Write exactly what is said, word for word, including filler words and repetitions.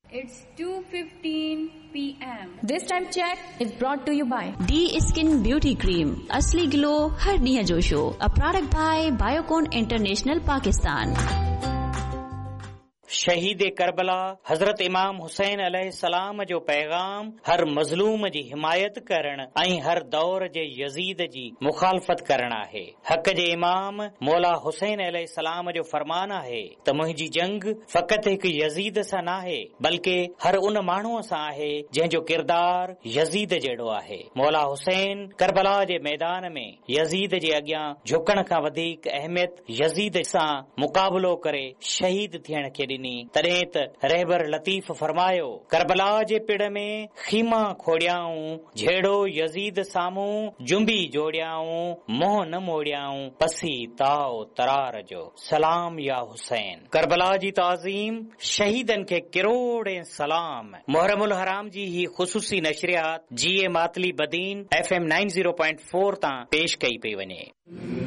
It's two fifteen p m This time check is brought to you by D Skin Beauty Cream. असली glow हर ॾींहं जो show. A product by Biocon International Pakistan. शहीद करबला हज़रत इमाम हुसैन अलैहिस्सलाम जो पैगाम हर मज़लूम जी हिमायत करण ऐं हर दौर जे यज़ीद जी मुखालफत करण आहे। हक़ जे इमाम मौला हुसैन अलैहिस्सलाम जो फरमान आहे त मुंहिंजी जंग फ़क़त हिकु यज़ीद सां नाहे बल्कि हर उन माण्हूअ सां आहे जंहिंजो किरदार यज़ीद जहिड़ो आहे। मौला हुसैन करबला जे मैदान में यज़ीद जे अॻियां झुकण खां वधीक अहमियत यज़ीद सां मुक़ाबलो करे शहीद थियण खे ॾिनी। तॾहिं त रहबर लतीफ़ फरमायो, करबला जे पिड़ में खीमा खोड़ियाऊं, झेड़ो यज़ीद साम्हूं जुंबी जोड़ियाऊं, मोह न मोड़ियाऊं, पसी ताओ तरार जो। सलाम या हुसैन। करबला जी ताज़ीम शहीदन खे किरोड़े सलाम। मुहर्रमुल हराम जी ही ख़ुसूसी नशरियात जी ए Matali Badin F M nine zero point four तां पेश कई पई वञे।